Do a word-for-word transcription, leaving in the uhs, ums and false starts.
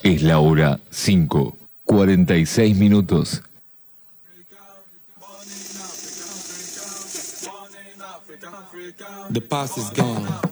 Es la hora cinco, cuarenta y seis minutos. The past is gone.